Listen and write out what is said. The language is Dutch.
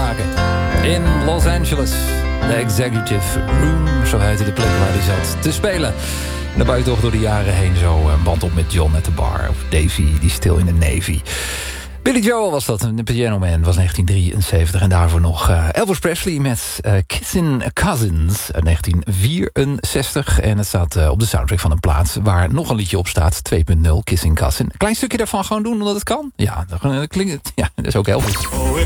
maken. In Los Angeles. De Executive Room, zo heette de plek waar hij zat te spelen. En daarbij toch door de jaren heen zo een band op met John at the Bar. Of Davy, die stil in de Navy. Billy Joel was dat, de Piano Man, was 1973. En daarvoor nog Elvis Presley met Kissin' Cousins uit 1964. En het staat op de soundtrack van een plaat waar nog een liedje op staat. 2.0, Kissing Cousin. Een klein stukje daarvan gewoon doen, omdat het kan. Ja, dat klinkt, ja, dat is ook Elvis. Oh,